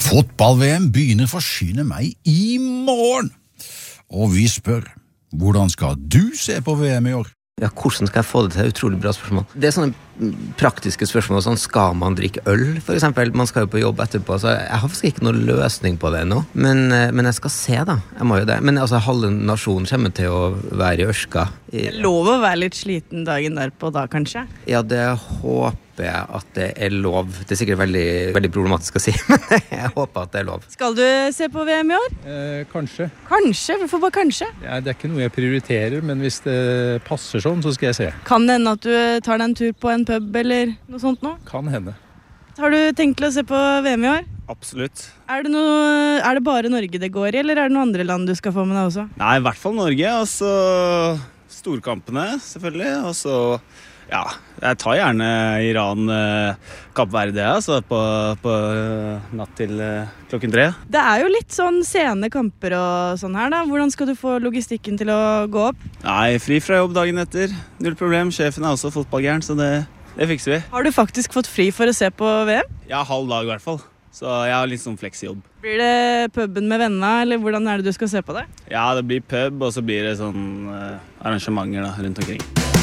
Fotball-VM begynner forsyne meg i morgen, og vi spør, hvordan skal du se på VM i år? Ja, hvordan skal jeg få det til? Utrolig bra spørsmål. Det sånne praktiske spørsmål, sånn skal man drikke øl, for eksempel? Man skal jo på jobb etterpå, så jeg har faktisk ikke noen løsning på det ennå. Men jeg skal se da, jeg må jo det. Men altså, halve nasjonen kommer til å være i ørska. Det er lov å være litt sliten dagen derpå da, kanskje? Ja, det håper jeg at det er lov. Det er sikkert veldig, veldig problematisk å si, men jeg håper at det er lov. Skal du se på VM i år? Kanskje. Kanskje? Hvorfor bare kanskje? Ja, det er ikke noe jeg prioriterer, men hvis det passer sånn, så skal jeg se. Kan det hende at du tar deg en tur på en pub eller noe sånt nå? Kan hende. Har du tenkt til å se på VM i år? Absolutt. Er det bare Norge det går i, eller er det noen andre land du skal få med deg også? Nei, i hvert fall Norge, og så storkampene, selvfølgelig, og så, ja, jeg tar gjerne Iran, Kapp Verde, altså, på natt til klokken 3. Det er jo litt sånn sene kamper og sånn her da. Hvordan skal du få logistikken til å gå opp? Nei, fri fra jobb dagen etter. Null problem, sjefen er også fotballgæren, så det fikser vi. Har du faktisk fått fri for å se på VM? Ja, halv dag i hvert fall. Så jeg har litt sånn fleksjobb. Blir det puben med vennene, eller hvordan er det du skal se på det? Ja, det blir pub, og så blir det sånn arrangementer da, rundt omkring.